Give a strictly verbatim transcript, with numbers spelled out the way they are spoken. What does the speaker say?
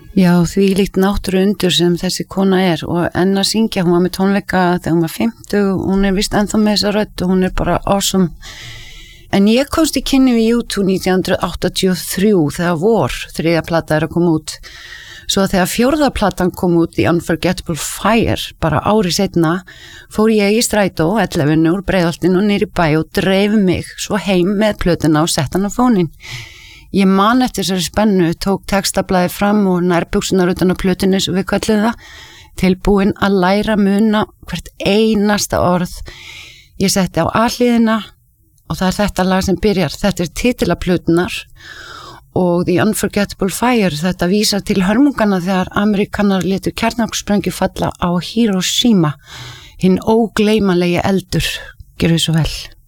Já, því líkt náttúru undur sem þessi kona er og enn að syngja, hún var með tónleika þegar hún var fimmtug, hún er vist ennþá með þessa rödd og hún er bara awesome. En ég komst í kynni við U tvö nítján hundruð áttatíu og þrjú þegar vor, þriðja plata er að koma út. Svo þegar fjórða platan kom út, The Unforgettable Fire, bara ári seinna, fór ég í strætó, ellefinu úr Breiðholtinu og niður í bæ og dreif mig svo heim með plötuna og sett hann á fóninn. Ég man eftir þessari spennu, tók textablaði fram og nærbuxunar utan á plötunni sem við kölluðum það, tilbúin að læra muna hvert einasta orð. Ég setti á A-hliðina og það er þetta lag sem byrjar. Þetta er titila plötunar og The Unforgettable Fire, þetta vísar til hörmungana þegar Amerikanar létu kjarnorkusprengju falla á Hiroshima, hinn ógleymanlegi eldur. Gjörðu svo vel.